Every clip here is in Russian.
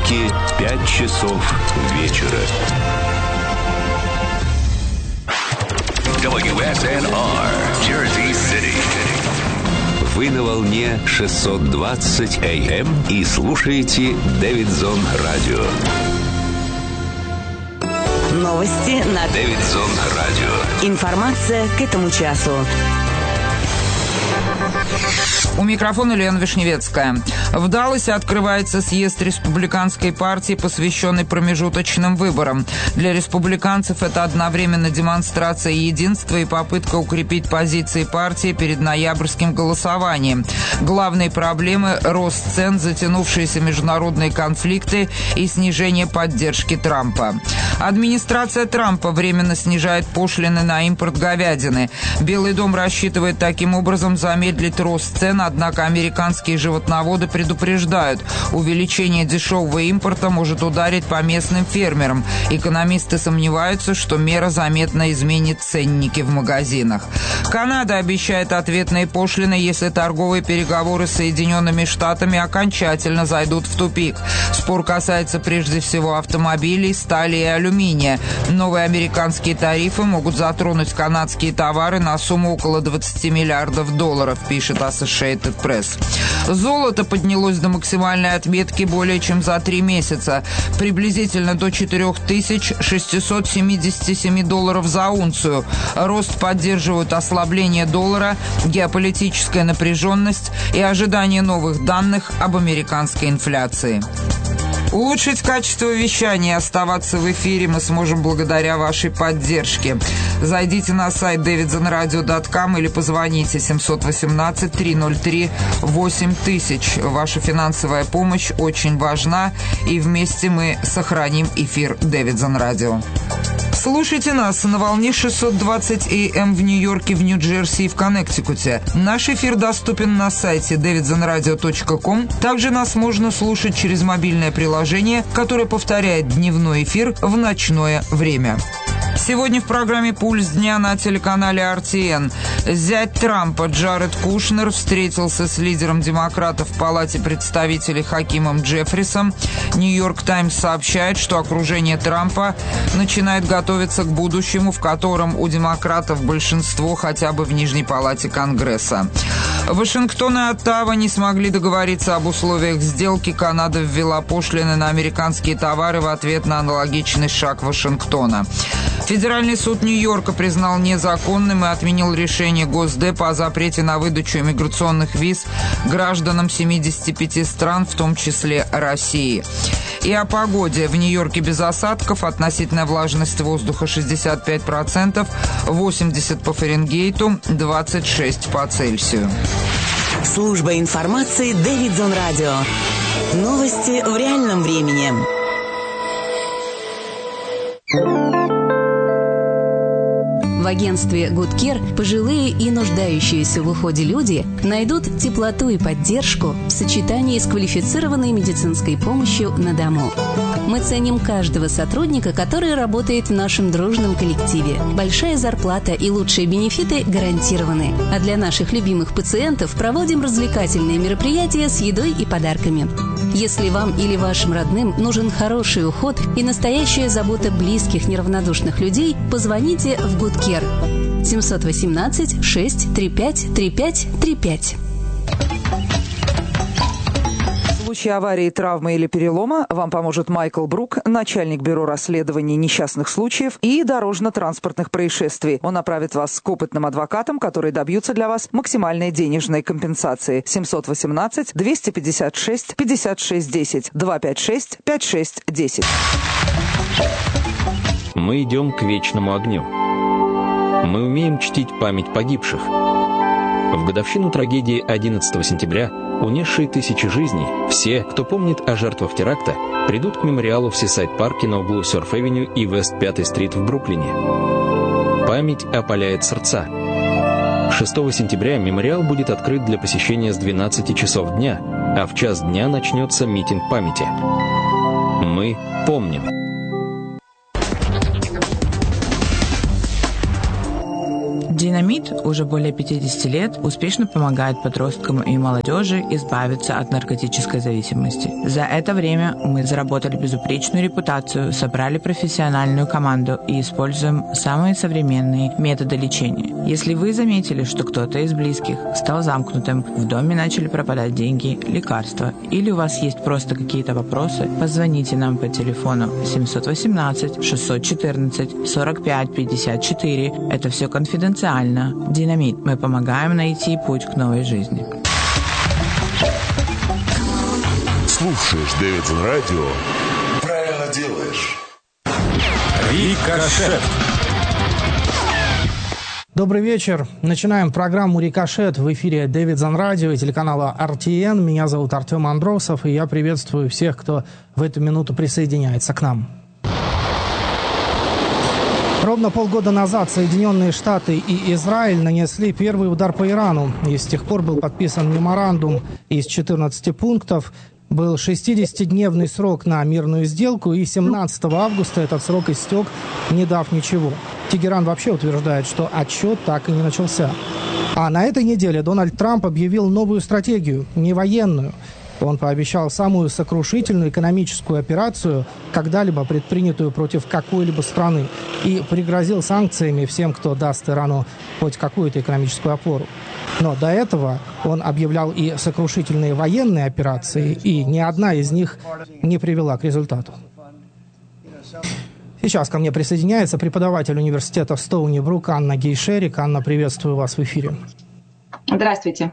Нью-Йорке 5 часов вечера. WSNR, Jersey City. Вы на волне 620 AM и слушаете Дэвидсон Радио. Новости на Дэвидсон Радио. Информация к этому часу. У микрофона Лена Вишневецкая. В Далласе открывается съезд республиканской партии, посвященный промежуточным выборам. Для республиканцев это одновременно демонстрация единства и попытка укрепить позиции партии перед ноябрьским голосованием. Главные проблемы – рост цен, затянувшиеся международные конфликты и снижение поддержки Трампа. Администрация Трампа временно снижает пошлины на импорт говядины. Белый дом рассчитывает таким образом замедлить рост цен, однако американские животноводы предупреждают, увеличение дешевого импорта может ударить по местным фермерам. Экономисты сомневаются, что мера заметно изменит ценники в магазинах. Канада обещает ответные пошлины, если торговые переговоры с Соединенными Штатами окончательно зайдут в тупик. Спор касается прежде всего автомобилей, стали и алюминия. Новые американские тарифы могут затронуть канадские товары на сумму около $20 миллиардов, пишет Associated Press. Золото поднялось до максимальной отметки более чем за 3 месяца, приблизительно до $4677 за унцию. Рост поддерживают ослабление доллара, геополитическая напряженность и ожидание новых данных об американской инфляции. Улучшить качество вещания и оставаться в эфире мы сможем благодаря вашей поддержке. Зайдите на сайт davidsonradio.com или позвоните 718-303-8000. Ваша финансовая помощь очень важна, и вместе мы сохраним эфир Дэвидсон Радио. Слушайте нас на волне 620 AM в Нью-Йорке, в Нью-Джерси и в Коннектикуте. Наш эфир доступен на сайте davidsonradio.com. Также нас можно слушать через мобильное приложение, которое повторяет дневной эфир в ночное время. Сегодня в программе «Пульс дня» на телеканале RTN. Зять Трампа Джаред Кушнер встретился с лидером демократов в Палате представителей Хакимом Джеффрисом. «Нью-Йорк Таймс» сообщает, что окружение Трампа начинает готовиться к будущему, в котором у демократов большинство хотя бы в Нижней Палате Конгресса. Вашингтон и Оттава не смогли договориться об условиях сделки. Канада ввела пошлины на американские товары в ответ на аналогичный шаг Вашингтона. Федеральный суд Нью-Йорка признал незаконным и отменил решение Госдепа о запрете на выдачу иммиграционных виз гражданам 75 стран, в том числе России. И о погоде. В Нью-Йорке без осадков, относительная влажность воздуха 65%, 80 по Фаренгейту, 26 по Цельсию. Служба информации Дэвидсон Радио. Новости в реальном времени. В агентстве Good Care пожилые и нуждающиеся в уходе люди найдут теплоту и поддержку в сочетании с квалифицированной медицинской помощью на дому. Мы ценим каждого сотрудника, который работает в нашем дружном коллективе. Большая зарплата и лучшие бенефиты гарантированы. А для наших любимых пациентов проводим развлекательные мероприятия с едой и подарками. Если вам или вашим родным нужен хороший уход и настоящая забота близких неравнодушных людей, позвоните в Good Care 718-635-3535. В случае аварии, травмы или перелома вам поможет Майкл Брук, начальник бюро расследований несчастных случаев и дорожно-транспортных происшествий. Он направит вас к опытным адвокатам, которые добьются для вас максимальной денежной компенсации. 718-256-5610, 256-5610. Мы идем к вечному огню. Мы умеем чтить память погибших. В годовщину трагедии 11 сентября, унесшей тысячи жизней, все, кто помнит о жертвах теракта, придут к мемориалу в Сисайд-парке на углу Сёрф-авеню и Вест-5-стрит в Бруклине. Память опаляет сердца. 6 сентября мемориал будет открыт для посещения с 12 часов дня, а в час дня начнется митинг памяти. Мы помним. День Динамит уже более 50 лет успешно помогает подросткам и молодежи избавиться от наркотической зависимости. За это время мы заработали безупречную репутацию, собрали профессиональную команду и используем самые современные методы лечения. Если вы заметили, что кто-то из близких стал замкнутым, в доме начали пропадать деньги, лекарства, или у вас есть просто какие-то вопросы, позвоните нам по телефону 718 614 45 54. Это все конфиденциально. Динамит. Мы помогаем найти путь к новой жизни. Слушаешь Дэвидсон радио? Правильно делаешь. Рикошет. Добрый вечер. Начинаем программу «Рикошет» в эфире Дэвидсон радио и телеканала RTN. Меня зовут Артем Андросов, и я приветствую всех, кто в эту минуту присоединяется к нам. Ровно полгода назад Соединенные Штаты и Израиль нанесли первый удар по Ирану. И с тех пор был подписан меморандум из 14 пунктов. Был 60-дневный срок на мирную сделку, и 17 августа этот срок истек, не дав ничего. Тегеран вообще утверждает, что отсчет так и не начался. А на этой неделе Дональд Трамп объявил новую стратегию, не военную. Он пообещал самую сокрушительную экономическую операцию, когда-либо предпринятую против какой-либо страны, и пригрозил санкциями всем, кто даст Ирану хоть какую-то экономическую опору. Но до этого он объявлял и сокрушительные военные операции, и ни одна из них не привела к результату. Сейчас ко мне присоединяется преподаватель университета в Стоуни-Брук Анна Гейшерик. Анна, приветствую вас в эфире. Здравствуйте.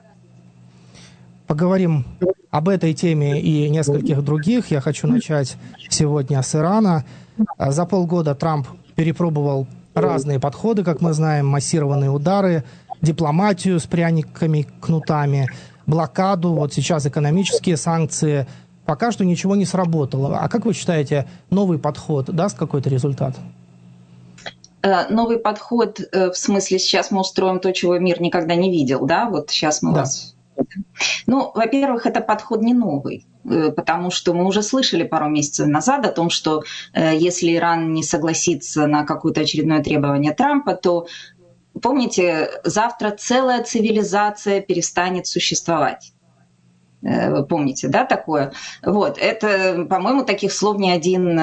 Поговорим об этой теме и нескольких других. Я хочу начать сегодня с Ирана. За полгода Трамп перепробовал разные подходы, как мы знаем, массированные удары, дипломатию с пряниками, кнутами, блокаду, вот сейчас экономические санкции. Пока что ничего не сработало. А как вы считаете, новый подход даст какой-то результат? Новый подход, в смысле, сейчас мы устроим то, чего мир никогда не видел, да? Вот сейчас мы вас... Ну, во-первых, это подход не новый, потому что мы уже слышали пару месяцев назад о том, что если Иран не согласится на какое-то очередное требование Трампа, то, помните, завтра целая цивилизация перестанет существовать. Помните, да, такое? Вот, это, по-моему, таких слов ни один...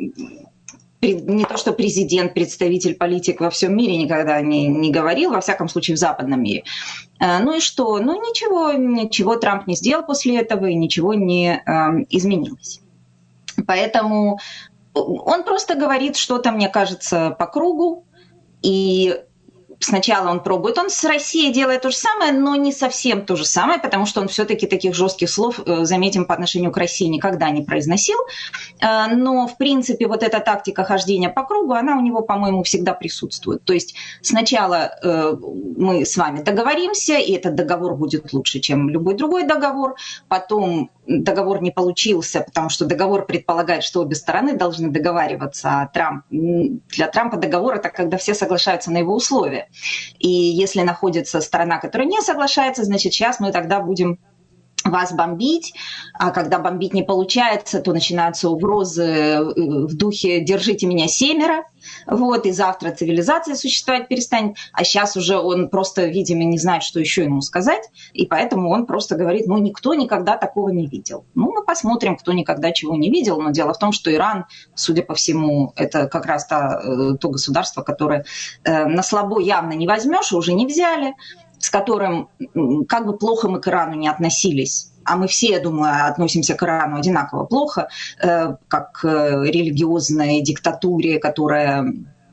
не то что президент, представитель, политик во всем мире никогда не говорил, во всяком случае в западном мире. Ну и что? Ну ничего Трамп не сделал после этого, и ничего не изменилось. Поэтому он просто говорит что-то, мне кажется, по кругу, и сначала он пробует. Он с Россией делает то же самое, но не совсем то же самое, потому что он все-таки таких жестких слов, заметим, по отношению к России никогда не произносил. Но, в принципе, вот эта тактика хождения по кругу, она у него, по-моему, всегда присутствует. То есть сначала мы с вами договоримся, и этот договор будет лучше, чем любой другой договор. Потом договор не получился, потому что договор предполагает, что обе стороны должны договариваться. А для Трампа договор – это когда все соглашаются на его условия. И если находится сторона, которая не соглашается, значит, сейчас мы тогда будем вас бомбить, а когда бомбить не получается, то начинаются угрозы в духе «держите меня 7», вот, и завтра цивилизация существовать перестанет, а сейчас уже он просто, видимо, не знает, что еще ему сказать, и поэтому он просто говорит, ну, никто никогда такого не видел. Ну, мы посмотрим, кто никогда чего не видел, но дело в том, что Иран, судя по всему, это как раз то государство, которое на слабо явно не возьмешь, уже не взяли, с которым, как бы плохо мы к Ирану не относились, а мы все, я думаю, относимся к Ирану одинаково плохо, как к религиозной диктатуре, которая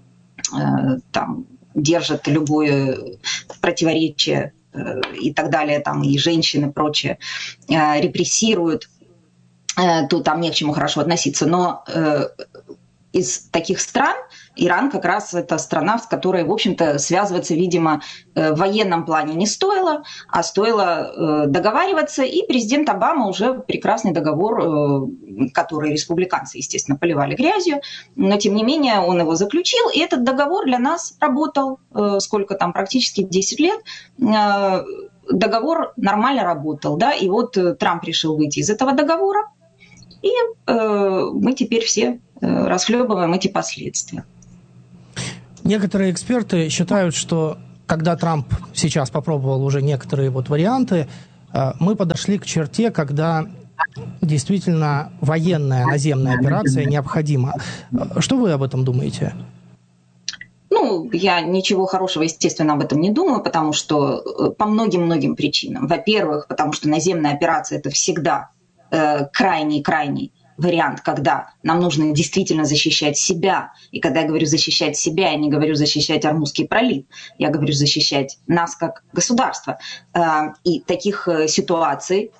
там держит любое противоречие и так далее, там и женщин и прочее, репрессируют, то там не к чему хорошо относиться. Но из таких стран Иран как раз это страна, с которой, в общем-то, связываться, видимо, в военном плане не стоило, а стоило договариваться. И президент Обама уже прекрасный договор, который республиканцы, естественно, поливали грязью, но, тем не менее, он его заключил, и этот договор для нас работал, сколько там, практически 10 лет, договор нормально работал, да, и вот Трамп решил выйти из этого договора, и мы теперь все расхлебываем эти последствия. Некоторые эксперты считают, что когда Трамп сейчас попробовал уже некоторые вот варианты, мы подошли к черте, когда действительно военная наземная операция необходима. Что вы об этом думаете? Ну, я ничего хорошего, естественно, об этом не думаю, потому что по многим-многим причинам. Во-первых, потому что наземная операция – это всегда крайний вариант, когда нам нужно действительно защищать себя. И когда я говорю защищать себя, я не говорю защищать Ормузский пролив, я говорю защищать нас как государство. И таких ситуаций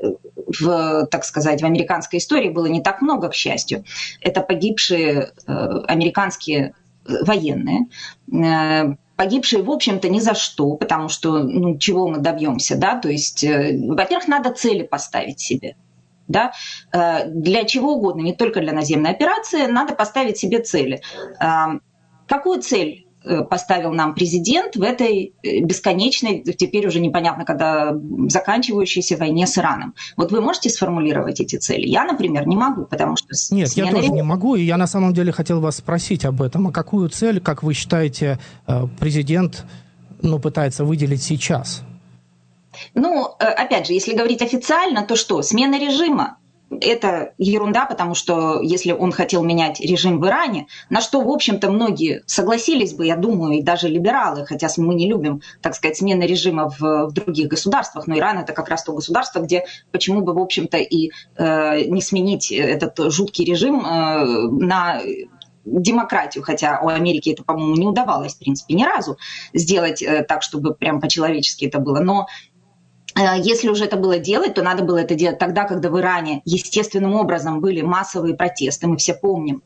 так сказать, в американской истории было не так много, к счастью. Это погибшие американские военные, погибшие, в общем-то, ни за что, потому что, чего мы добьемся, да, то есть, во-первых, надо цели поставить себе, да, для чего угодно, не только для наземной операции, надо поставить себе цели. Какую цель поставил нам президент в этой бесконечной, теперь уже непонятно, когда заканчивающейся войне с Ираном? Вот вы можете сформулировать эти цели? Я, например, не могу, потому что... Нет, я тоже не могу, и я на самом деле хотел вас спросить об этом. А какую цель, как вы считаете, президент пытается выделить сейчас? Опять же, если говорить официально, то что? Смена режима. Это ерунда, потому что если он хотел менять режим в Иране, на что, в общем-то, многие согласились бы, я думаю, и даже либералы, хотя мы не любим, так сказать, смены режима в других государствах, но Иран – это как раз то государство, где почему бы, в общем-то, и не сменить этот жуткий режим на демократию, хотя у Америки это, по-моему, не удавалось, в принципе, ни разу сделать так, чтобы прям по-человечески это было, но если уже это было делать, то надо было это делать тогда, когда в Иране естественным образом были массовые протесты. Мы все помним,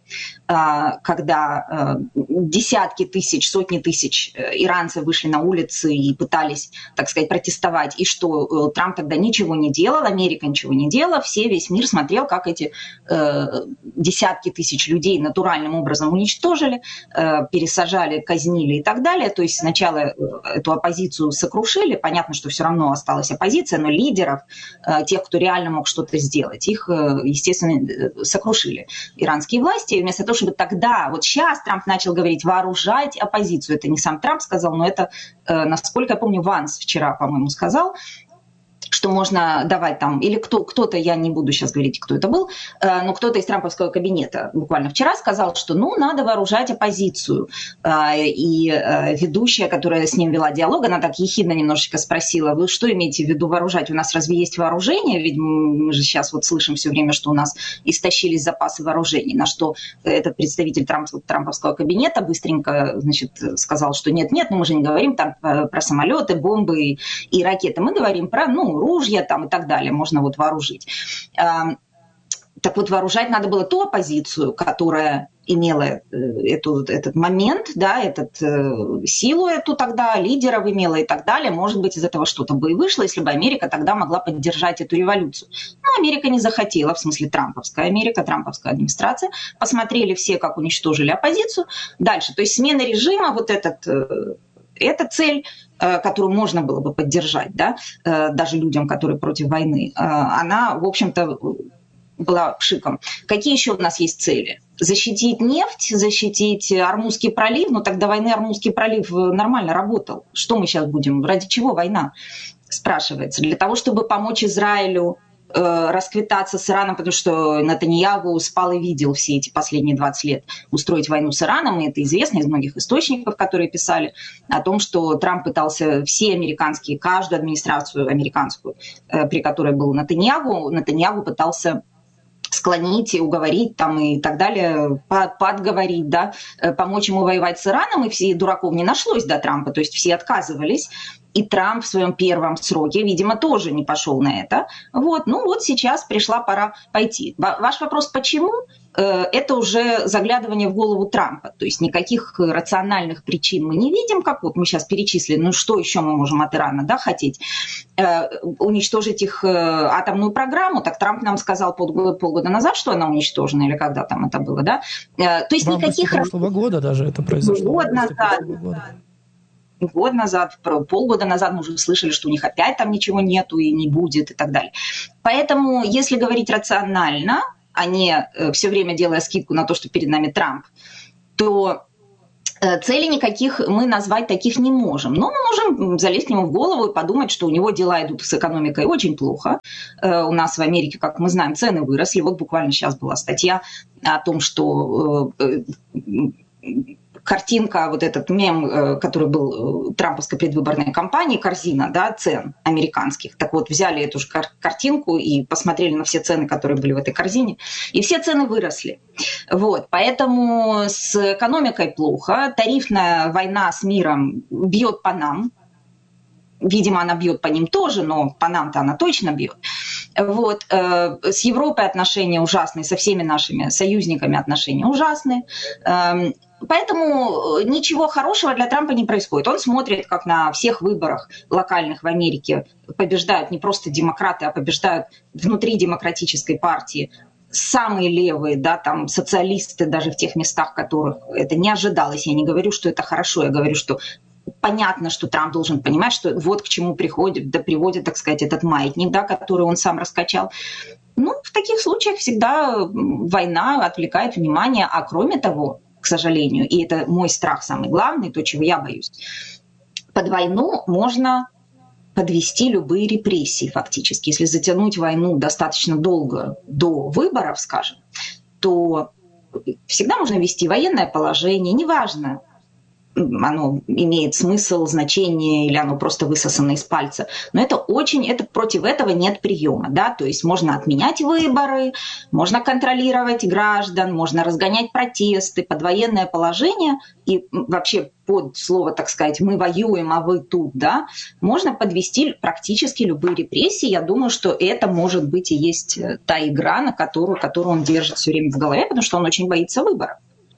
когда десятки тысяч, сотни тысяч иранцев вышли на улицы и пытались, так сказать, протестовать. И что Трамп тогда ничего не делал, Америка ничего не делала, весь мир смотрел, как эти десятки тысяч людей натуральным образом уничтожили, пересажали, казнили и так далее. То есть сначала эту оппозицию сокрушили, понятно, что все равно осталась оппозиция, но лидеров, тех, кто реально мог что-то сделать, их, естественно, сокрушили иранские власти. И вместо того, чтобы тогда, вот сейчас Трамп начал говорить, вооружать оппозицию. Это не сам Трамп сказал, но это, насколько я помню, Ванс вчера, по-моему, сказал, что можно давать там, или кто-то, я не буду сейчас говорить, кто это был, но кто-то из трамповского кабинета буквально вчера сказал, что надо вооружать оппозицию. И ведущая, которая с ним вела диалог, она так ехидно немножечко спросила, вы что имеете в виду вооружать? У нас разве есть вооружение? Ведь мы же сейчас вот слышим все время, что у нас истощились запасы вооружений. На что этот представитель трамповского кабинета быстренько, значит, сказал, что нет, но мы же не говорим там про самолеты, бомбы и ракеты. Мы говорим про, ружья там и так далее, можно вот вооружить. Так вот, вооружать надо было ту оппозицию, которая имела этот момент, да, силу эту тогда, лидеров имела и так далее. Может быть, из этого что-то бы и вышло, если бы Америка тогда могла поддержать эту революцию. Но Америка не захотела, в смысле трамповская Америка, трамповская администрация. Посмотрели все, как уничтожили оппозицию. Дальше, то есть смена режима, вот эта цель, которую можно было бы поддержать, да, даже людям, которые против войны, она, в общем-то, была пшиком. Какие еще у нас есть цели? Защитить нефть, защитить Ормузский пролив, тогда войны Ормузский пролив нормально работал. Что мы сейчас будем? Ради чего война? Спрашивается. Для того, чтобы помочь Израилю расквитаться с Ираном, потому что Нетаньяху спал и видел все эти последние 20 лет устроить войну с Ираном, и это известно из многих источников, которые писали о том, что Трамп пытался все американские, каждую администрацию американскую, при которой был Нетаньяху пытался склонить, уговорить там и так далее, подговорить, да, помочь ему воевать с Ираном, и все дураков не нашлось до Трампа, то есть все отказывались. И Трамп в своем первом сроке, видимо, тоже не пошел на это. Вот сейчас пришла пора пойти. Ваш вопрос, почему? Это уже заглядывание в голову Трампа. То есть никаких рациональных причин мы не видим, как вот мы сейчас перечислили. Что еще мы можем от Ирана, да, хотеть? Уничтожить их атомную программу. Так Трамп нам сказал полгода назад, что она уничтожена, или когда там это было, да? То есть никаких... прошлого года даже это произошло. Год назад, полгода назад мы уже слышали, что у них опять там ничего нету и не будет и так далее. Поэтому, если говорить рационально, а не все время делая скидку на то, что перед нами Трамп, то Целей никаких мы назвать таких не можем. Но мы можем залезть к нему в голову и подумать, что у него дела идут с экономикой очень плохо. У нас в Америке, как мы знаем, цены выросли. Вот буквально сейчас была статья о том, что картинка, вот этот мем, который был трамповской предвыборной кампании, корзина, да, цен американских. Так вот, взяли эту же картинку и посмотрели на все цены, которые были в этой корзине, и все цены выросли. Вот, поэтому с экономикой плохо. Тарифная война с миром бьет по нам. Видимо, она бьет по ним тоже, но по нам-то она точно бьет. Вот. С Европой отношения ужасные, со всеми нашими союзниками отношения ужасные. Поэтому ничего хорошего для Трампа не происходит. Он смотрит, как на всех выборах локальных в Америке побеждают не просто демократы, а побеждают внутри демократической партии самые левые, да, там социалисты даже в тех местах, в которых это не ожидалось. Я не говорю, что это хорошо, я говорю, что понятно, что Трамп должен понимать, что вот к чему приводит, так сказать, этот маятник, да, который он сам раскачал. Ну, в таких случаях всегда война отвлекает внимание, а кроме того, к сожалению, и это мой страх самый главный, то, чего я боюсь, под войну можно подвести любые репрессии фактически. Если затянуть войну достаточно долго до выборов, скажем, то всегда можно ввести военное положение, неважно, оно имеет смысл, значение или оно просто высосано из пальца. Но это против этого нет приема. Да? То есть можно отменять выборы, можно контролировать граждан, можно разгонять протесты под военное положение и вообще под слово, так сказать, мы воюем, а вы тут, да, можно подвести практически любые репрессии. Я думаю, что это может быть и есть та игра, на которую он держит все время в голове, потому что он очень боится выборов.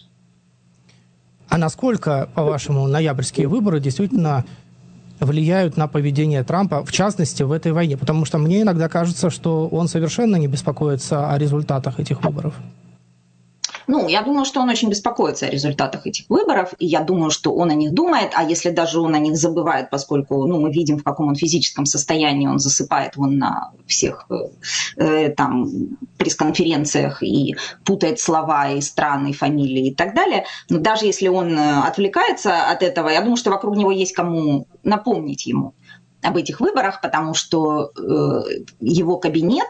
А насколько, по-вашему, ноябрьские выборы действительно влияют на поведение Трампа, в частности, в этой войне? Потому что мне иногда кажется, что он совершенно не беспокоится о результатах этих выборов. Ну, я думаю, что он очень беспокоится о результатах этих выборов, и я думаю, что он о них думает, а если даже он о них забывает, поскольку мы видим, в каком он физическом состоянии, он засыпает на всех там пресс-конференциях и путает слова и страны, и фамилии и так далее, но даже если он отвлекается от этого, я думаю, что вокруг него есть кому напомнить ему об этих выборах, потому что его кабинет,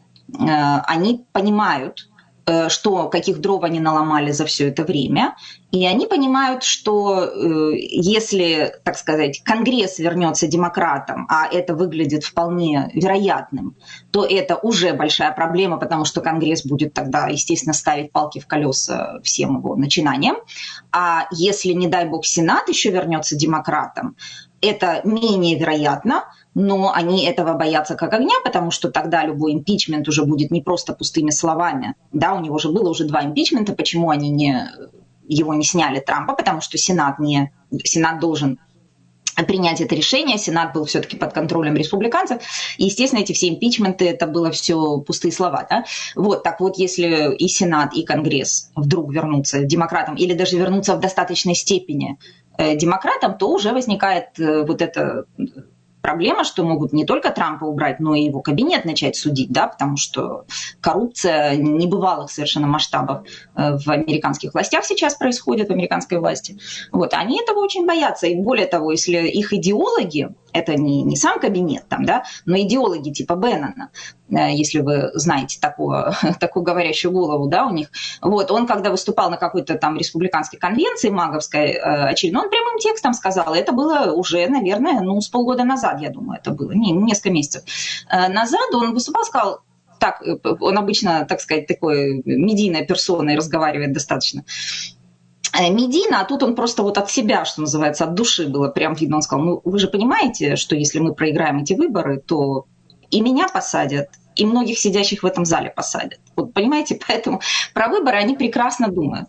они понимают, каких дров они наломали за все это время, и они понимают, что если, так сказать, Конгресс вернется демократам, а это выглядит вполне вероятным, то это уже большая проблема, потому что Конгресс будет тогда, естественно, ставить палки в колеса всем его начинаниям. А если, не дай бог, Сенат еще вернется демократам, это менее вероятно, но они этого боятся как огня, потому что тогда любой импичмент уже будет не просто пустыми словами. Да, у него же было уже 2 импичмента, почему они его не сняли, Трампа, потому что Сенат должен принять это решение, Сенат был все-таки под контролем республиканцев, и, естественно, эти все импичменты, это было все пустые слова. Да? Вот, так вот, если и Сенат, и Конгресс вдруг вернутся демократам, или даже вернутся в достаточной степени демократам, то уже возникает вот эта проблема, что могут не только Трампа убрать, но и его кабинет начать судить, да, потому что коррупция небывалых совершенно масштабов в американских властях сейчас происходит, в американской власти. Вот, они этого очень боятся. И более того, если их идеологи, это не сам кабинет там, да, но идеологи типа Беннона, если вы знаете такую говорящую голову, да, у них. Вот, он, когда выступал на какой-то там республиканской конвенции маговской очередной, он прямым текстом сказал, это было уже, наверное, с полгода назад, я думаю, это было, несколько месяцев назад, он выступал, сказал, так, он обычно, так сказать, такой медийной персоной разговаривает достаточно медийно, а тут он просто вот от себя, что называется, от души было прям видно, он сказал, вы же понимаете, что если мы проиграем эти выборы, то и меня посадят, и многих сидящих в этом зале посадят. Вот понимаете, поэтому про выборы они прекрасно думают.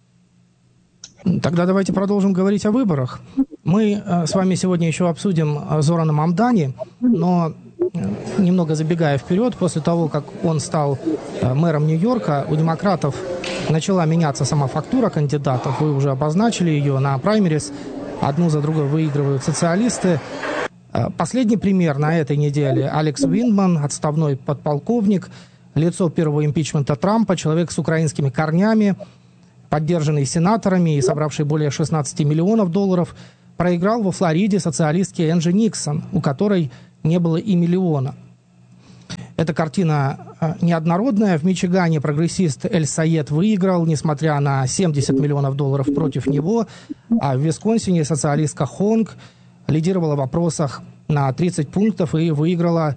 Тогда давайте продолжим говорить о выборах. Мы с вами сегодня еще обсудим Зорана Мамдани, но немного забегая вперед, после того, как он стал мэром Нью-Йорка, у демократов начала меняться сама фактура кандидатов. Вы уже обозначили ее на праймерис. Одну за другой выигрывают социалисты. Последний пример на этой неделе. Алекс Виндман, отставной подполковник, лицо первого импичмента Трампа, человек с украинскими корнями. поддержанный сенаторами и собравший более 16 миллионов долларов, проиграл во Флориде социалистке Энджи Никсон, у которой не было и миллиона. Эта картина неоднородная. В Мичигане прогрессист Эль Сайед выиграл, несмотря на 70 миллионов долларов против него, а в Висконсине социалистка Хонг лидировала в опросах на 30 пунктов и выиграла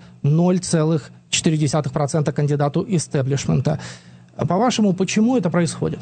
0,4% кандидату истеблишмента. По-вашему, почему это происходит?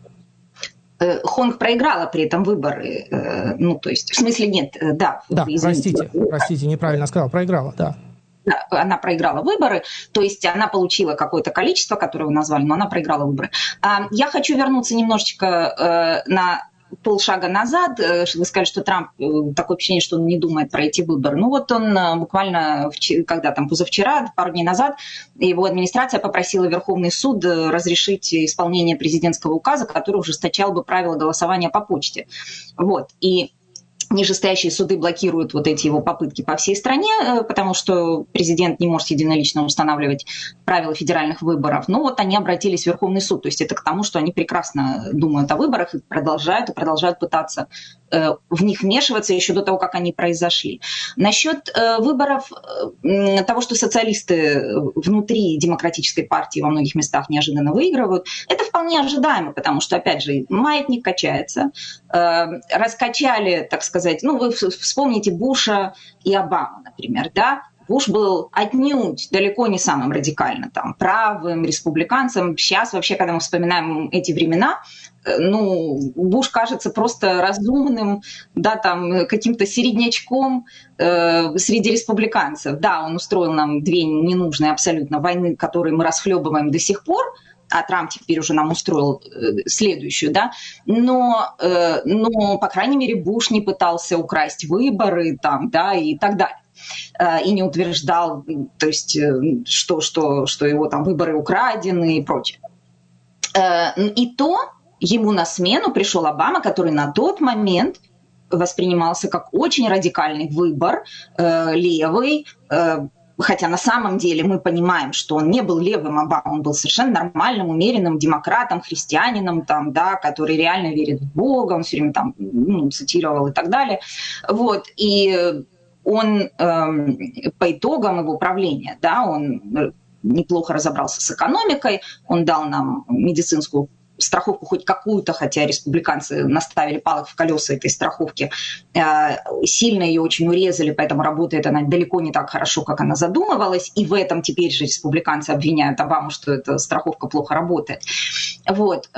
Хонг проиграла при этом выборы. Ну, то есть, в смысле, нет, да. Да, простите, неправильно сказал, проиграла, да. Она проиграла выборы, то есть она получила какое-то количество, которое вы назвали, но она проиграла выборы. Я хочу вернуться немножечко на полшага назад. Вы сказали, что Трамп, такое впечатление, что он не думает про эти выборы. Ну вот он буквально, когда там позавчера, пару дней назад, его администрация попросила Верховный суд разрешить исполнение президентского указа, который ужесточал бы правила голосования по почте. Вот. И нижестоящие суды блокируют вот эти его попытки по всей стране, потому что президент не может единолично устанавливать правила федеральных выборов. Но вот они обратились в Верховный суд. То есть это к тому, что они прекрасно думают о выборах и продолжают пытаться в них вмешиваться еще до того, как они произошли. Насчет выборов, того, что социалисты внутри демократической партии во многих местах неожиданно выигрывают, это вполне ожидаемо, потому что, опять же, маятник качается. Раскачали, так сказать, ну, вы вспомните Буша и Обаму, например, да? Буш был отнюдь далеко не самым радикально там, правым, республиканцем. Сейчас вообще, когда мы вспоминаем эти времена, ну, Буш кажется просто разумным, да, там, каким-то середнячком среди республиканцев. Да, он устроил нам 2 ненужные абсолютно войны, которые мы расхлебываем до сих пор, а Трамп теперь уже нам устроил следующую, да, но, по крайней мере, Буш не пытался украсть выборы, там, да, и так далее. И не утверждал, то есть, что его там выборы украдены и прочее. И то ему на смену пришел Обама, который на тот момент воспринимался как очень радикальный выбор, левый, хотя на самом деле мы понимаем, что он не был левым Обама, он был совершенно нормальным, умеренным демократом, христианином, там, да, который реально верит в Бога, он все время там цитировал и так далее. Вот, и он по итогам его правления, да, он неплохо разобрался с экономикой, он дал нам медицинскую страховку хоть какую-то, хотя республиканцы наставили палок в колеса этой страховки, сильно ее очень урезали, поэтому работает она далеко не так хорошо, как она задумывалась, и в этом теперь же республиканцы обвиняют Обаму, что эта страховка плохо работает. Вот.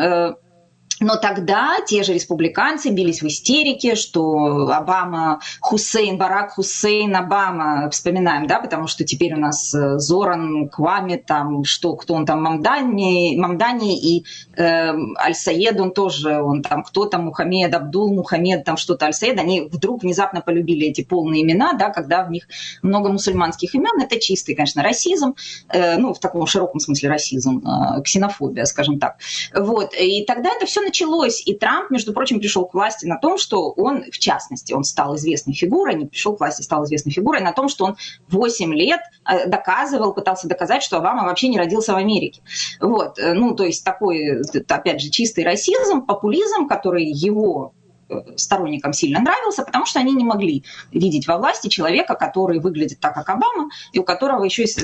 Но тогда те же республиканцы бились в истерике, что Обама, Хусейн, Барак Хусейн, Обама, вспоминаем, да, потому что теперь у нас Зоран, Кваме, там, кто он там, Мамдани и Аль-Саед, он тоже, он там, кто там, Мухаммед, Абдул, Мухаммед, там что-то, Аль-Саед, они вдруг внезапно полюбили эти полные имена, да, когда в них много мусульманских имен, это чистый, конечно, расизм, ну, в таком широком смысле расизм, ксенофобия, скажем так. Вот, и тогда это все началось, и Трамп, между прочим, пришел к власти на том, что он, в частности, он стал известной фигурой, не пришел к власти, стал известной фигурой на том, что он 8 лет пытался доказать, что Обама вообще не родился в Америке. Вот, ну, то есть такой, опять же, чистый расизм, популизм, который его сторонникам сильно нравился, потому что они не могли видеть во власти человека, который выглядит так, как Обама, и у которого еще есть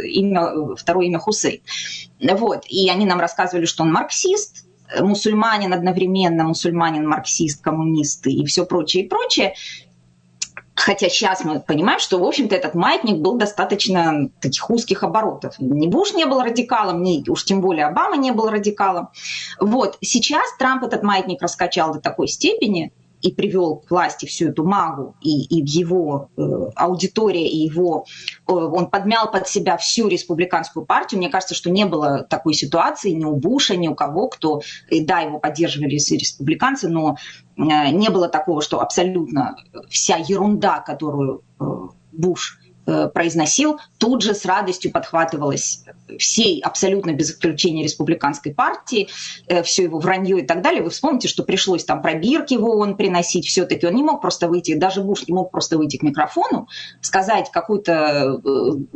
второе имя Хусейн. Вот, и они нам рассказывали, что он марксист, мусульманин одновременно, мусульманин, марксист, коммунист и все прочее, и прочее. Хотя сейчас мы понимаем, что, в общем-то, этот маятник был достаточно таких узких оборотов. Ни Буш не был радикалом, ни уж тем более Обама не был радикалом. Вот. Сейчас Трамп этот маятник раскачал до такой степени и привел к власти всю эту магу, и в его аудитории, и он подмял под себя всю республиканскую партию. Мне кажется, что не было такой ситуации ни у Буша, ни у кого, кто, да, его поддерживали все республиканцы, но не было такого, что абсолютно вся ерунда, которую Буш произносил, тут же с радостью подхватывалась всей, абсолютно без исключения республиканской партии, все его вранье и так далее. Вы вспомните, что пришлось там пробирки в ООН приносить, все-таки он не мог просто выйти, даже Буш не мог просто выйти к микрофону, сказать какую-то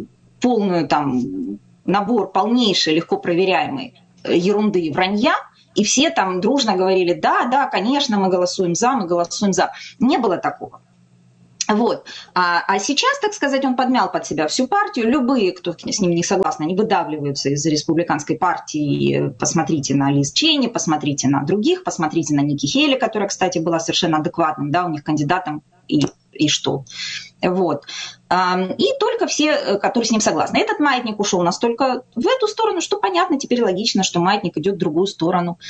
полную там набор полнейшей, легко проверяемой ерунды и вранья, и все там дружно говорили, да, конечно, мы голосуем за. Не было такого. Вот. А сейчас, так сказать, он подмял под себя всю партию. Любые, кто с ним не согласны, они выдавливаются из республиканской партии. Посмотрите на Лиз Чейни, посмотрите на других, посмотрите на Ники Хейли, которая, кстати, была совершенно адекватным, да, у них кандидатом, и что. Вот. И только все, которые с ним согласны. Этот маятник ушел настолько в эту сторону, что понятно, теперь логично, что маятник идет в другую сторону,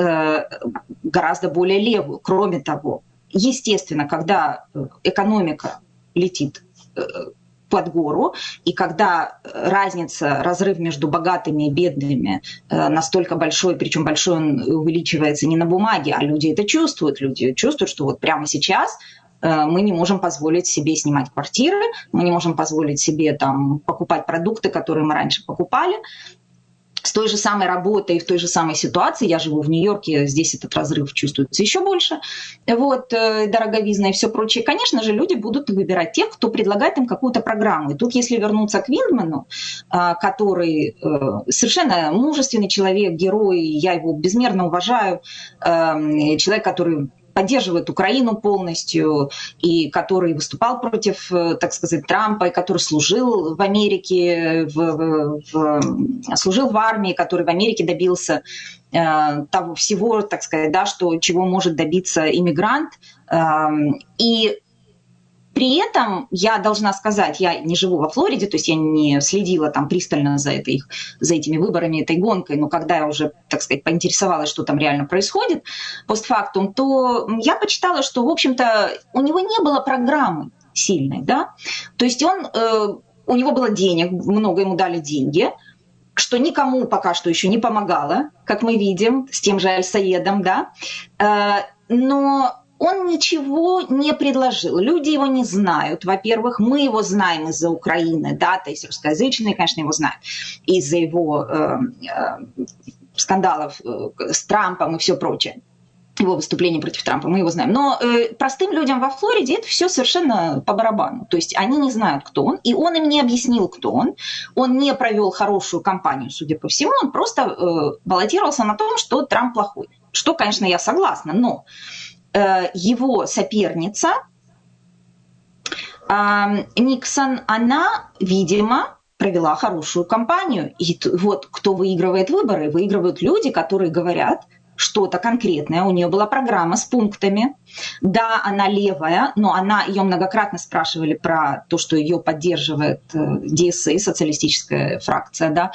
гораздо более левую. Кроме того, естественно, когда экономика летит под гору, и когда разница, разрыв между богатыми и бедными настолько большой, причем большой он увеличивается не на бумаге, а люди это чувствуют. Люди чувствуют, что вот прямо сейчас мы не можем позволить себе снимать квартиры, мы не можем позволить себе там покупать продукты, которые мы раньше покупали. С той же самой работой, в той же самой ситуации, я живу в Нью-Йорке, здесь этот разрыв чувствуется еще больше, вот, дороговизна и все прочее. Конечно же, люди будут выбирать тех, кто предлагает им какую-то программу. И тут, если вернуться к Виндману, который совершенно мужественный человек, герой, я его безмерно уважаю, человек, который поддерживает Украину полностью, и который выступал против, так сказать, Трампа, и который служил в Америке, служил в армии, который в Америке добился того всего, так сказать, да, чего может добиться иммигрант. И при этом я должна сказать, я не живу во Флориде, то есть я не следила там пристально за этими выборами, этой гонкой, но когда я уже, так сказать, поинтересовалась, что там реально происходит постфактум, то я почитала, что, в общем-то, у него не было программы сильной, да, то есть у него было денег, много ему дали деньги, что никому пока что еще не помогало, как мы видим, с тем же Аль-Саедом, да, но он ничего не предложил. Люди его не знают. Во-первых, мы его знаем из-за Украины, да, то есть русскоязычные, конечно, его знают из-за его скандалов с Трампом и все прочее. Его выступление против Трампа, мы его знаем. Но простым людям во Флориде это все совершенно по барабану. То есть они не знают, кто он, и он им не объяснил, кто он. Он не провел хорошую кампанию, судя по всему. Он просто баллотировался на том, что Трамп плохой. Что, конечно, я согласна, но его соперница Никсон, она, видимо, провела хорошую кампанию. И вот кто выигрывает выборы? Выигрывают люди, которые говорят что-то конкретное. У нее была программа с пунктами. Да, она левая, но ее многократно спрашивали про то, что ее поддерживает ДСА, социалистическая фракция, да.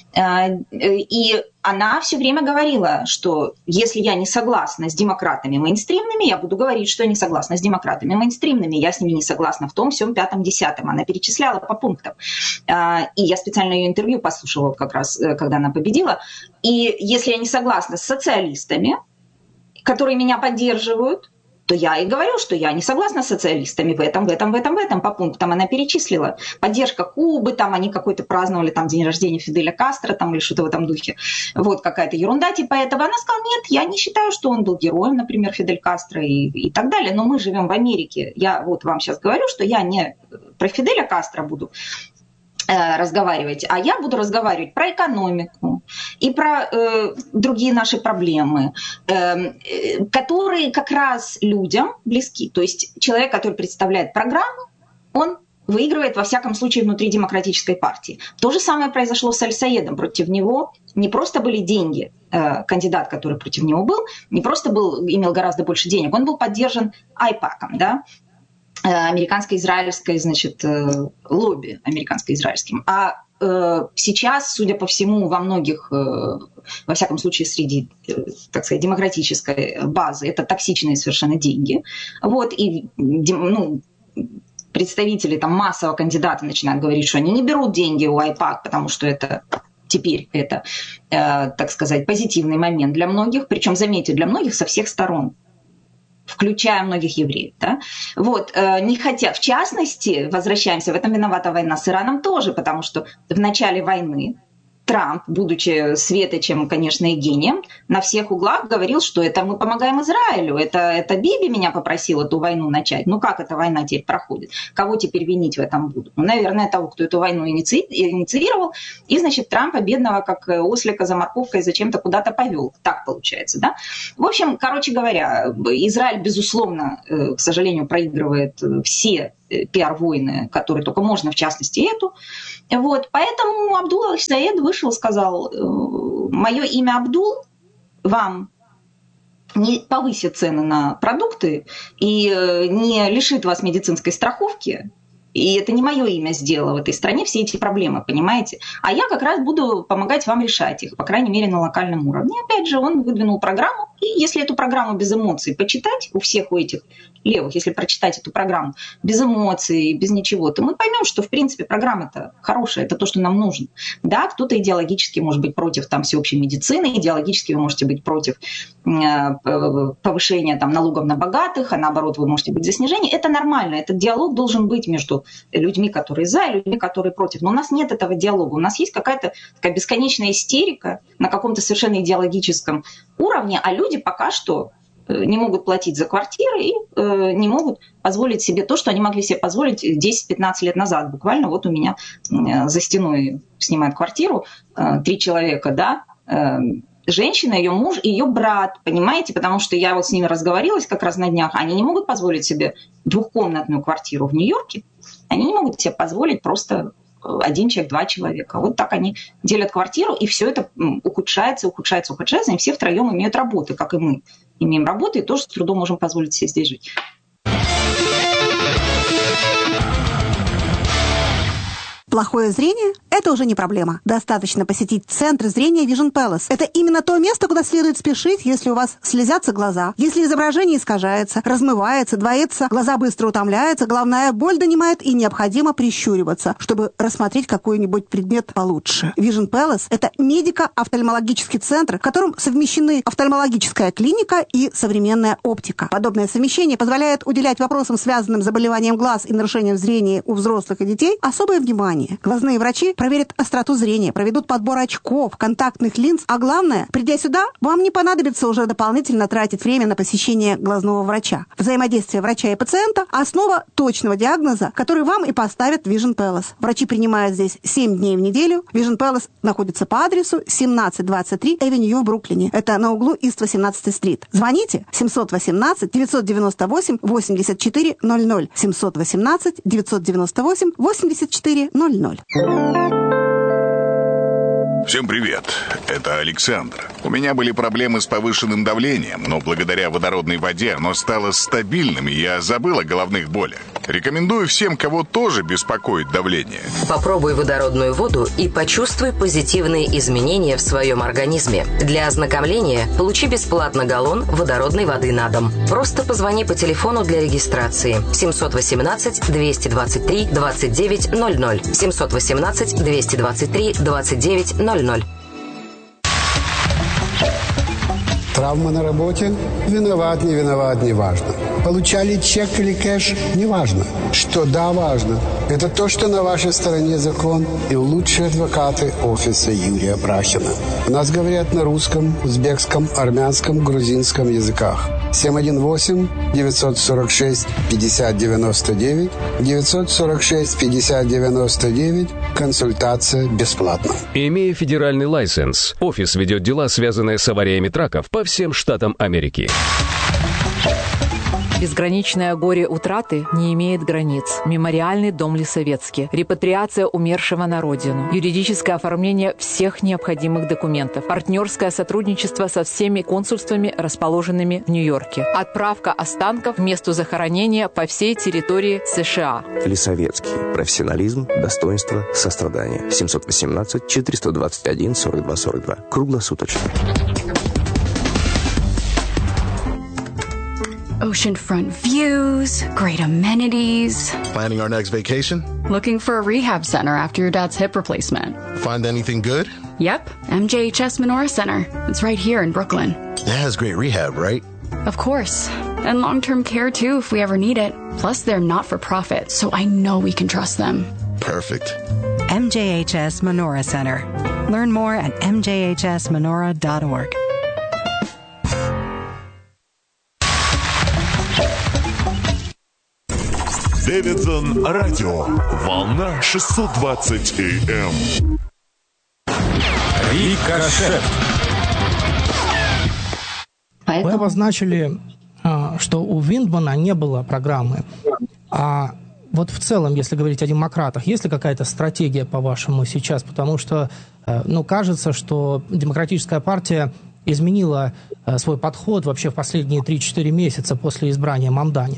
И она все время говорила, что если я не согласна с демократами мейнстримными, я буду говорить, что я не согласна с демократами мейнстримными, я с ними не согласна в том, всем, пятом, десятом. Она перечисляла по пунктам. И я специально ее интервью послушала как раз, когда она победила. И если я не согласна с социалистами, которые меня поддерживают, то я и говорю, что я не согласна с социалистами в этом, по пунктам она перечислила. Поддержка Кубы, там они какой-то праздновали там день рождения Фиделя Кастро там, или что-то в этом духе. Вот какая-то ерунда типа этого. Она сказала, нет, я не считаю, что он был героем, например, Фидель Кастро и так далее, но мы живем в Америке. Я вот вам сейчас говорю, что я не про Фиделя Кастро буду разговаривать, а я буду разговаривать про экономику и про другие наши проблемы, которые как раз людям близки. То есть человек, который представляет программу, он выигрывает во всяком случае внутри демократической партии. То же самое произошло с Аль-Саедом. Против него не просто были деньги, кандидат, который против него был, не просто имел гораздо больше денег, он был поддержан Айпаком, да, американско-израильской, значит, лобби американско-израильским. А сейчас, судя по всему, во многих, во всяком случае, среди, так сказать, демократической базы, это токсичные совершенно деньги. Вот, и представители там массово кандидаты начинают говорить, что они не берут деньги у Айпак, потому что теперь это, так сказать, позитивный момент для многих, причем, заметьте, для многих со всех сторон, включая многих евреев. Да? Вот, не хотя, в частности, возвращаемся, в этом виновата война с Ираном тоже, потому что в начале войны Трамп, будучи светочем, конечно, и гением, на всех углах говорил, что это мы помогаем Израилю, это Биби меня попросил эту войну начать. Ну как эта война теперь проходит? Кого теперь винить в этом будут? Ну, наверное, того, кто эту войну инициировал. И, значит, Трампа, бедного, как ослика за морковкой, зачем-то куда-то повел. Так получается, да? В общем, короче говоря, Израиль, безусловно, к сожалению, проигрывает все пиар-войны, которые только можно, в частности, эту. Вот. Поэтому Абдул Аль-Саед вышел и сказал: мое имя Абдул, вам не повысит цены на продукты и не лишит вас медицинской страховки. И это не мое имя сделало в этой стране все эти проблемы, понимаете? А я как раз буду помогать вам решать их, по крайней мере, на локальном уровне. И опять же, он выдвинул программу. И если эту программу без эмоций почитать, у всех у этих левых, если прочитать эту программу без эмоций, без ничего, то мы поймем, что, в принципе, программа-то хорошая, это то, что нам нужно. Да, кто-то идеологически может быть против там, всеобщей медицины, идеологически вы можете быть против повышения там, налогов на богатых, а наоборот, вы можете быть за снижение. Это нормально, этот диалог должен быть между людьми, которые за, и людьми, которые против. Но у нас нет этого диалога. У нас есть какая-то такая бесконечная истерика на каком-то совершенно идеологическом уровне, а люди пока что не могут платить за квартиры и не могут позволить себе то, что они могли себе позволить 10-15 лет назад. Буквально вот у меня за стеной снимают квартиру 3 человека, да, женщина, ее муж и ее брат, понимаете, потому что я вот с ними разговорилась как раз на днях, они не могут позволить себе двухкомнатную квартиру в Нью-Йорке, они не могут себе позволить просто 1 человек, 2 человека. Вот так они делят квартиру, и все это ухудшается, и все втроем имеют работы, как и мы имеем работы, и тоже с трудом можем позволить себе здесь жить. Плохое зрение – это уже не проблема. Достаточно посетить центр зрения Vision Palace. Это именно то место, куда следует спешить, если у вас слезятся глаза, если изображение искажается, размывается, двоится, глаза быстро утомляются, головная боль донимает и необходимо прищуриваться, чтобы рассмотреть какой-нибудь предмет получше. Vision Palace – это медико-офтальмологический центр, в котором совмещены офтальмологическая клиника и современная оптика. Подобное совмещение позволяет уделять вопросам, связанным с заболеванием глаз и нарушением зрения у взрослых и детей, особое внимание. Глазные врачи проверят остроту зрения, проведут подбор очков, контактных линз, а главное, придя сюда, вам не понадобится уже дополнительно тратить время на посещение глазного врача. Взаимодействие врача и пациента – основа точного диагноза, который вам и поставят Vision Palace. Врачи принимают здесь 7 дней в неделю. Vision Palace находится по адресу 1723 Эвеню в Бруклине. Это на углу Ист 18-й стрит. Звоните 718-998-8400. 718-998-8400. Всем привет, это Александр. У меня были проблемы с повышенным давлением, но благодаря водородной воде оно стало стабильным, и я забыл о головных болях. Рекомендую всем, кого тоже беспокоит давление. Попробуй водородную воду и почувствуй позитивные изменения в своем организме. Для ознакомления получи бесплатно галлон водородной воды на дом. Просто позвони по телефону для регистрации 718-223-2900. 718-223-2900. Травма на работе? Виноват, не виноват, не важно. Получали чек или кэш? Не важно. Что да, важно. Это то, что на вашей стороне закон и лучшие адвокаты офиса Юрия Брахина. У нас говорят на русском, узбекском, армянском, грузинском языках. 718-946-5099, 946-5099. Консультация бесплатна. Имея федеральный лайсенс, офис ведет дела, связанные с авариями траков по всем штатам Америки. Безграничное горе утраты не имеет границ. Мемориальный дом Лисовецкий. Репатриация умершего на родину. Юридическое оформление всех необходимых документов. Партнерское сотрудничество со всеми консульствами, расположенными в Нью-Йорке. Отправка останков к месту захоронения по всей территории США. Лисовецкий. Профессионализм, достоинство, сострадание. 718-421-4242. Круглосуточно. Oceanfront views, great amenities. Planning our next vacation? Looking for a rehab center after your dad's hip replacement. Find anything good? Yep, MJHS Menorah Center. It's right here in Brooklyn. It has great rehab, right? Of course. And long-term care too if we ever need it. Plus they're not-for-profit, so I know we can trust them. Perfect. MJHS Menorah Center. Learn more at mjhsmenorah.org. Дэвидсон Радио. Волна 620 АМ. Рикошет. Вы обозначили, что у Виндмана не было программы. А вот в целом, если говорить о демократах, есть ли какая-то стратегия, по-вашему, сейчас? Потому что, кажется, что демократическая партия изменила свой подход вообще в последние 3-4 месяца после избрания Мамдани.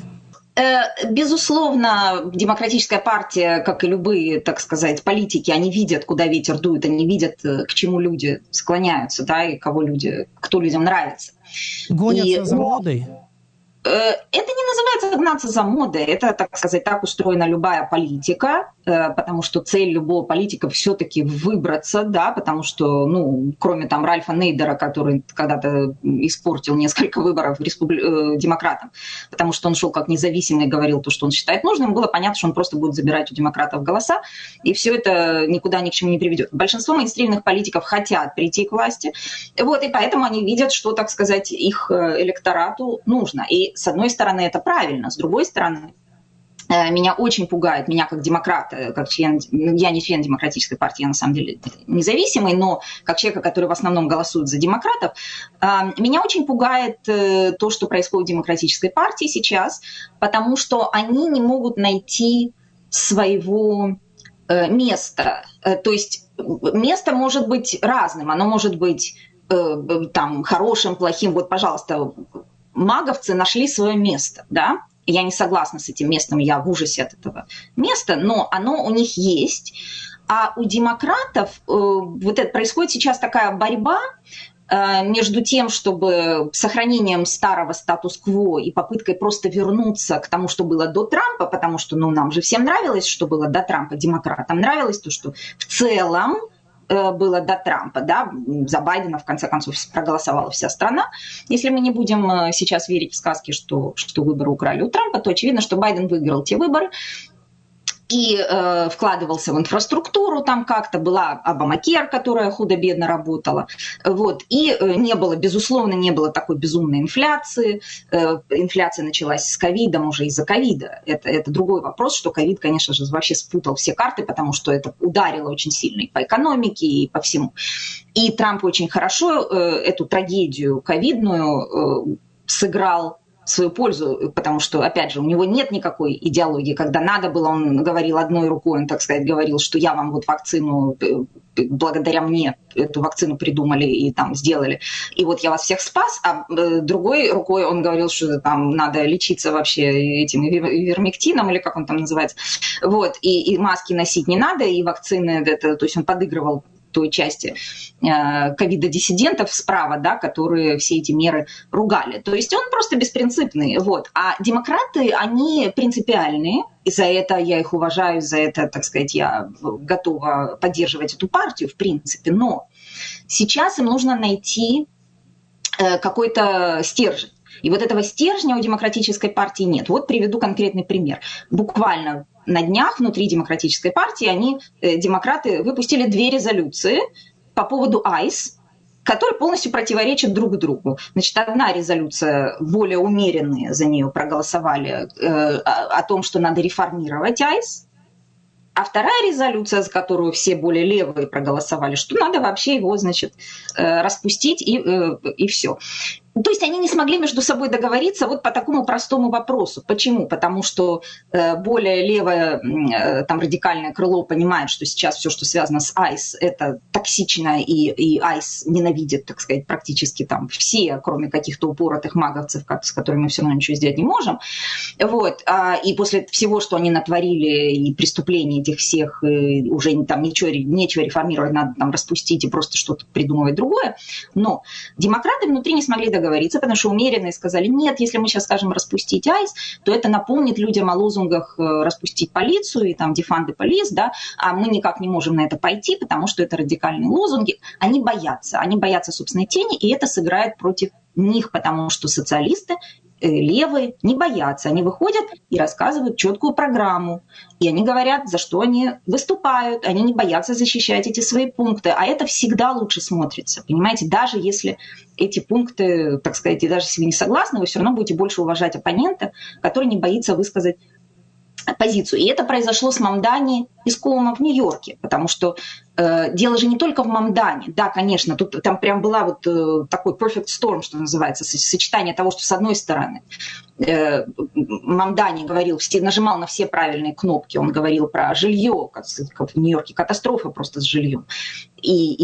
Безусловно, демократическая партия, как и любые, так сказать, политики, они видят, куда ветер дует, они видят, к чему люди склоняются, да, и кто людям нравится. Гонятся за модой? Это не называется гнаться за модой, это, так сказать, так устроена любая политика, потому что цель любого политика все-таки выбраться, да, потому что, кроме там Ральфа Нейдера, который когда-то испортил несколько выборов демократам, потому что он шел как независимый и говорил то, что он считает нужным, было понятно, что он просто будет забирать у демократов голоса, и все это никуда ни к чему не приведет. Большинство мейнстримных политиков хотят прийти к власти, вот, и поэтому они видят, что, так сказать, их электорату нужно. И с одной стороны, это правильно, с другой стороны, меня очень пугает, меня как демократа, как член, я не член демократической партии, я на самом деле независимый, но как человека, который в основном голосует за демократов, меня очень пугает то, что происходит в демократической партии сейчас, потому что они не могут найти своего места. То есть место может быть разным, оно может быть там хорошим, плохим. Вот, пожалуйста, маговцы нашли свое место, да? Я не согласна с этим местом, я в ужасе от этого места, но оно у них есть. А у демократов происходит сейчас такая борьба между тем, чтобы сохранением старого статус-кво и попыткой просто вернуться к тому, что было до Трампа, потому что нам же всем нравилось, что было до Трампа, демократам нравилось то, что в целом было до Трампа, да, за Байдена, в конце концов, проголосовала вся страна. Если мы не будем сейчас верить в сказки, что выборы украли у Трампа, то очевидно, что Байден выиграл те выборы и вкладывался в инфраструктуру, там как-то была Обамакер, которая худо-бедно работала, вот, и безусловно, не было такой безумной инфляции. Инфляция началась с ковидом, уже из-за ковида. Это другой вопрос, что ковид, конечно же, вообще спутал все карты, потому что это ударило очень сильно и по экономике, и по всему. И Трамп очень хорошо эту трагедию ковидную сыграл в свою пользу, потому что, опять же, у него нет никакой идеологии. Когда надо было, он говорил одной рукой, он, так сказать, говорил, что я вам вот вакцину, благодаря мне эту вакцину придумали и там сделали, и вот я вас всех спас, а другой рукой он говорил, что там надо лечиться вообще этим ивермектином, или как он там называется, вот, и маски носить не надо, и вакцины, то есть он подыгрывал той части ковида-диссидентов справа, да, которые все эти меры ругали. То есть он просто беспринципный. Вот. А демократы, они принципиальные, и за это я их уважаю, за это, так сказать, я готова поддерживать эту партию, в принципе. Но сейчас им нужно найти какой-то стержень. И вот этого стержня у демократической партии нет. Вот приведу конкретный пример. Буквально на днях внутри демократической партии демократы выпустили 2 резолюции по поводу ICE, которые полностью противоречат друг другу. Значит, одна резолюция, более умеренные за нее проголосовали о том, что надо реформировать ICE, а вторая резолюция, за которую все более левые проголосовали, что надо вообще его, значит, распустить и все. То есть они не смогли между собой договориться вот по такому простому вопросу. Почему? Потому что более левое, там, радикальное крыло понимает, что сейчас все, что связано с ICE, это токсично, и ICE ненавидит, так сказать, практически там все, кроме каких-то упоротых маговцев, с которыми мы все равно ничего сделать не можем. Вот. И после всего, что они натворили, и преступлений этих всех, уже там нечего реформировать, надо там распустить и просто что-то придумывать другое. Но демократы внутри не смогли договориться, потому что умеренные сказали, нет, если мы сейчас скажем распустить ICE, то это напомнит людям о лозунгах распустить полицию и там defund the police, да, а мы никак не можем на это пойти, потому что это радикальные лозунги. Они боятся собственной тени, и это сыграет против них, потому что социалисты левые не боятся. Они выходят и рассказывают четкую программу. И они говорят, за что они выступают. Они не боятся защищать эти свои пункты. А это всегда лучше смотрится. Понимаете, даже если эти пункты, так сказать, и даже если вы не согласны, вы все равно будете больше уважать оппонента, который не боится высказать позицию. И это произошло с Мамдани Исковым в Нью-Йорке, потому что дело же не только в Мамдане. Да, конечно, тут там прям была вот такой perfect storm, что называется, сочетание того, что с одной стороны Мамдани говорил, нажимал на все правильные кнопки, он говорил про жилье, как в Нью-Йорке катастрофа просто с жильем. И